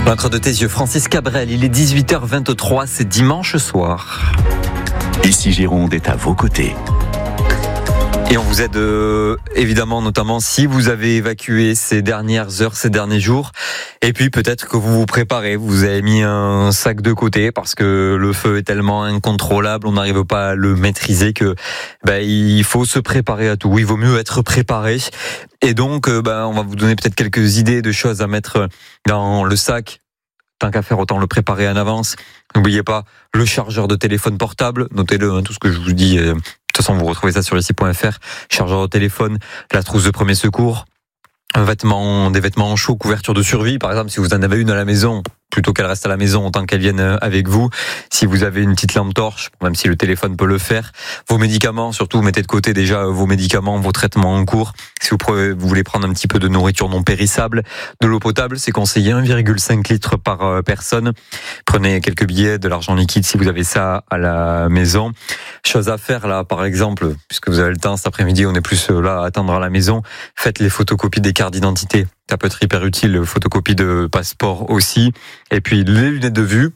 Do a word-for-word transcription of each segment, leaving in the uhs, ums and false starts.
L'encre de tes yeux, Francis Cabrel, il est dix-huit heures vingt-trois, c'est dimanche soir. Ici Gironde est à vos côtés. Et on vous aide euh, évidemment, notamment si vous avez évacué ces dernières heures, ces derniers jours. Et puis peut-être que vous vous préparez, vous avez mis un sac de côté parce que le feu est tellement incontrôlable, on n'arrive pas à le maîtriser que ben, il faut se préparer à tout. Il vaut mieux être préparé. Et donc, euh, ben, on va vous donner peut-être quelques idées de choses à mettre dans le sac. Tant qu'à faire, autant le préparer en avance. N'oubliez pas le chargeur de téléphone portable. Notez-le, hein, tout ce que je vous dis. Euh, de toute façon, vous retrouvez ça sur ici point f r. Chargeur de téléphone, la trousse de premier secours, un vêtement, des vêtements chauds, couverture de survie. Par exemple, si vous en avez une à la maison, plutôt qu'elle reste à la maison, autant qu'elle vienne avec vous. Si vous avez une petite lampe torche, même si le téléphone peut le faire. Vos médicaments, surtout, mettez de côté déjà vos médicaments, vos traitements en cours. Si vous, prenez, vous voulez prendre un petit peu de nourriture non périssable, de l'eau potable, c'est conseillé un virgule cinq litres par personne. Prenez quelques billets, de l'argent liquide si vous avez ça à la maison. Chose à faire là, par exemple, puisque vous avez le temps cet après-midi, on est plus là à attendre à la maison. Faites les photocopies des cartes d'identité. Ça peut être hyper utile, photocopie de passeport aussi. Et puis les lunettes de vue,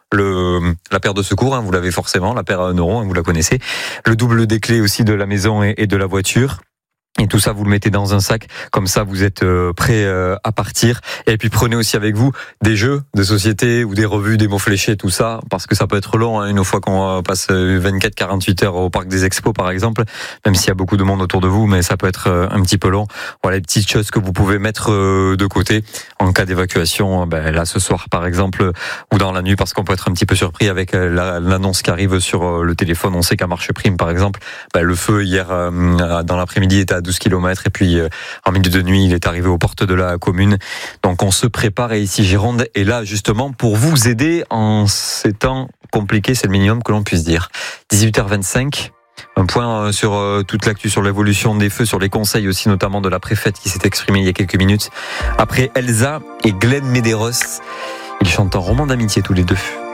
le, la paire de secours, hein, vous l'avez forcément, la paire à un euro, hein, vous la connaissez. Le double des clés aussi de la maison et, et de la voiture. Et tout ça, vous le mettez dans un sac, comme ça vous êtes prêt à partir. Et puis prenez aussi avec vous des jeux de société ou des revues, des mots fléchés, tout ça, parce que ça peut être long, hein, une fois qu'on passe vingt-quatre à quarante-huit heures au parc des expos par exemple, même s'il y a beaucoup de monde autour de vous, mais ça peut être un petit peu long. Voilà les petites choses que vous pouvez mettre de côté en cas d'évacuation, ben là ce soir par exemple, ou dans la nuit, parce qu'on peut être un petit peu surpris avec la, l'annonce qui arrive sur le téléphone. On sait qu'à Marcheprime par exemple, ben, le feu hier dans l'après-midi était à douze kilomètres et puis euh, en milieu de nuit il est arrivé aux portes de la commune. Donc on se prépare et ici Gironde est là justement pour vous aider en ces temps compliqués, c'est le minimum que l'on puisse dire. dix-huit heures vingt-cinq, un point sur euh, toute l'actu sur l'évolution des feux, sur les conseils aussi notamment de la préfète qui s'est exprimée il y a quelques minutes. Après Elsa et Glenn Medeiros, ils chantent un roman d'amitié tous les deux.